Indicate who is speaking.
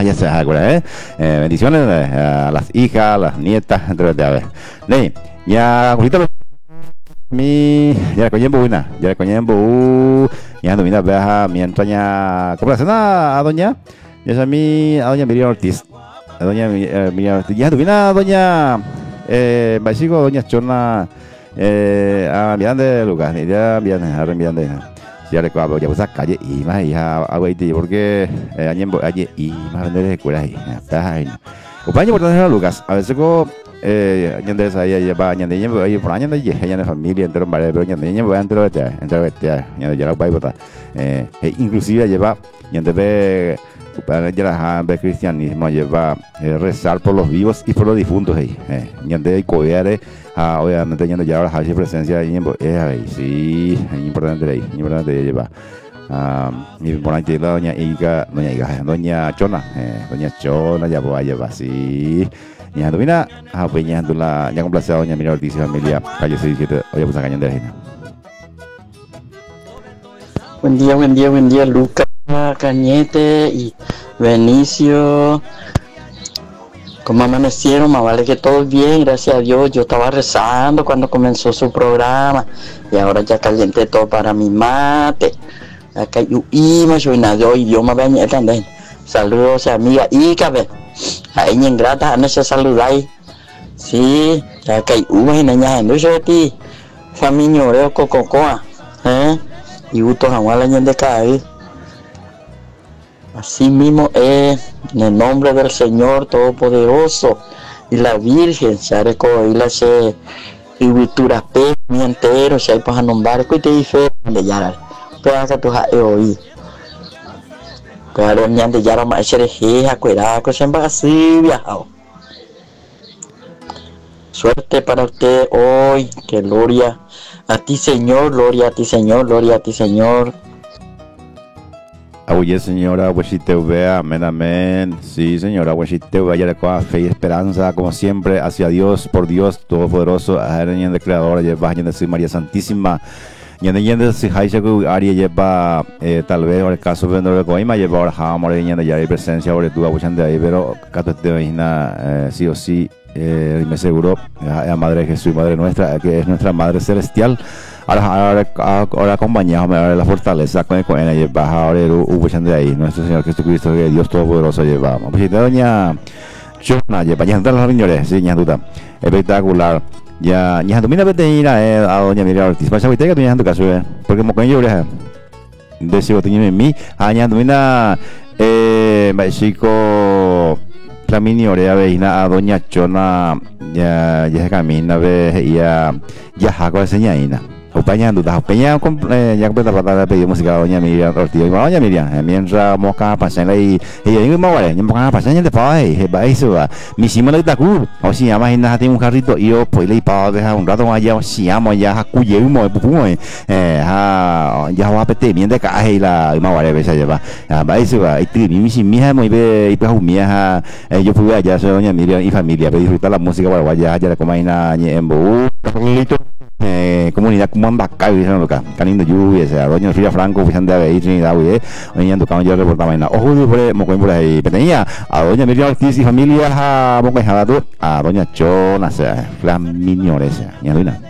Speaker 1: ya se acuerda, bendiciones a las hijas, a las nietas, entre a ver. Nih, ya ahorita mi ya ya domina baja mientranya complacena a doña a doña Miriam Ortiz. A doña Miriam Ortiz. Ya domina doña Basico, doña Chona a Miranda Lucas, ya Miranda. Ya recuerdo ya usa calle y más hija abuelita porque allí y más de escuela ahí está ahí compañero por tener Lucas a veces ko ñande saya lleva ñande lleva ahí por año de ella en familia entero vale pero ñande lleva entero ñande ya la pai bota inclusive lleva ñande ve para ya ve cristianismo lleva rezar por los vivos y por los difuntos ahí ñande y codeare obviamente yendo ya ahora hay presencia ahí sí importante lleva mi importante doña Iga doña Chona ya voy a llevar sí ya domina peña la ya complace a doña Miriam Ortiz familia calle 67 hoy pues cañón de la
Speaker 2: buen día Lucas Cañete y Benicio. ¿Cómo amanecieron? Más vale que todo bien, gracias a Dios. Yo estaba rezando cuando comenzó su programa y ahora ya calienté todo para mi mate. Acá yo idioma ven también. Saludos a amiga Icabe. Ahí en grata no se saludáis. Sí, ya que hubo en aña no yo ti. Familia oreo cococoa, y uto jamás la de caer. Así mismo es, en el nombre del Señor Todopoderoso y la Virgen, Chareco y la se y Vitura P, mi entero, si hay para nombrar, que te dice de Yara, pero que tú has oído. Pero ni de Yara más hereje, cuidado, que se va así viajado. Suerte para usted hoy, que gloria a ti, Señor, gloria a ti, Señor, gloria a ti, Señor.
Speaker 1: Oye señora, Huesite vea, amén. Sí señora, Huesite vaya de fe y esperanza, como siempre, hacia Dios, por Dios Todopoderoso, a de Creador, lleva de María Santísima, de si Haichaku Ari lleva, tal vez, en el caso de Vendor de Coima, lleva ahora Jamor, de ya hay presencia, ahora tú abuchan de ahí, pero Cato te imagina, sí o sí, me aseguro, la Madre de Jesús, Madre nuestra, que es nuestra Madre Celestial. Ahora acompañamos a la fortaleza con ella lleva ahora de ahí nuestro Señor Jesucristo que Dios Todopoderoso llevamos pues doña Chona lleva ya están los señores sí ya duda espectacular ya domina ir a doña Miriam Ortiz pasa que tenga tu caso porque como yo de si tenía en mí ya domina chico Flaminio Orea veina a doña Chona ya se camina ve ya jaco de señaina Upaña duda, upaña ya completa para pedir música a doña Miriam Ortiz. Doña Miriam, mientras mosca pasan ahí, ella no vale, ni mosca pasan ya de pae, va eso va. Mi sima le da cu, o si llama en un carrito y yo pues le pago deja un rato allá, si llamo ya a cuyemo, ya va a pedir bien de caja y la más vale esa lleva. Va eso va, y mi mija muy be y pues mía, yo fui allá soy doña Miriam y familia, para disfrutar la música para allá, ya la comaina en Bo, comunidad como anda acá y dicen lo que canindo lluvia sea doña Frida Franco fijan de ahí Trinidad güey hoy en tu camino yo reportaba en ojo por moco por ahí tenía a doña Miriam Ortiz y familia a moco a doña Chona sea la miñores ya